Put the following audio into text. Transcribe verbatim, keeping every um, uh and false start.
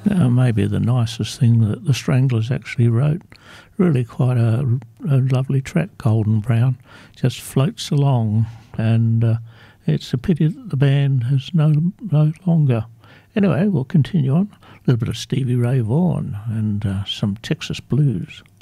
Uh, maybe the nicest thing that the Stranglers actually wrote. Really quite a, a lovely track, Golden Brown. Just floats along, and uh, it's a pity that the band is no, no longer. Anyway, we'll continue on. A little bit of Stevie Ray Vaughan and uh, some Texas blues.